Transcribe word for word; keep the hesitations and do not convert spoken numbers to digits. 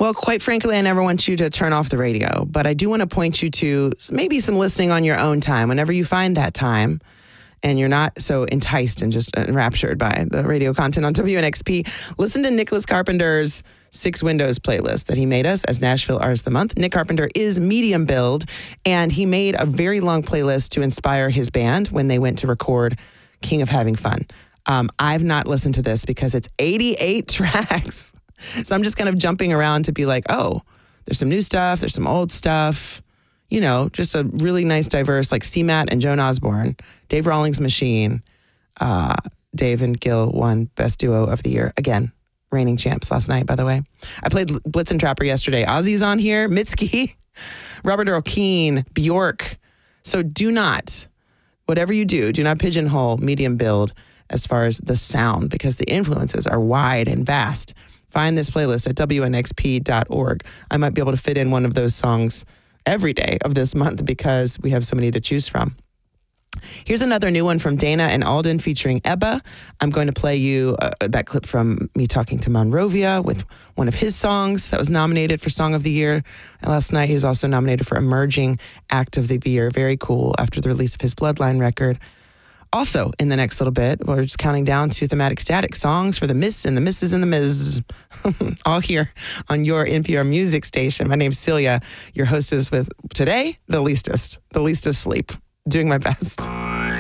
Well, quite frankly, I never want you to turn off the radio, but I do want to point you to maybe some listening on your own time. Whenever you find that time and you're not so enticed and just enraptured by the radio content on W N X P, listen to Nicholas Carpenter's Six Windows playlist that he made us as Nashville Artist of the Month. Nick Carpenter is medium build, and he made a very long playlist to inspire his band when they went to record King of Having Fun. Um, I've not listened to this because it's eighty-eight tracks. So I'm just kind of jumping around to be like, oh, there's some new stuff, there's some old stuff, you know, just a really nice, diverse, like C MAT and Joan Osborne, Dave Rawlings Machine. Uh, Dave and Gil won Best Duo of the Year. Again, reigning champs last night, by the way. I played Blitzen Trapper yesterday. Ozzy's on here, Mitski, Robert Earl Keen, Bjork. So do not, whatever you do, do not pigeonhole medium build as far as the sound, because the influences are wide and vast. Find this playlist at W N X P dot org. I might be able to fit in one of those songs every day of this month because we have so many to choose from. Here's another new one from Dana and Alden featuring Ebba. I'm going to play you uh, that clip from me talking to Monrovia with one of his songs that was nominated for Song of the Year. And last night, he was also nominated for Emerging Act of the Year. Very cool after the release of his Bloodline record. Also, in the next little bit, we're just counting down to Thematic Static songs for the Miss and the Misses and the Miz. All here on your N P R music station. My name's Celia, your hostess with today, the leastest, the leastest sleep. Doing my best.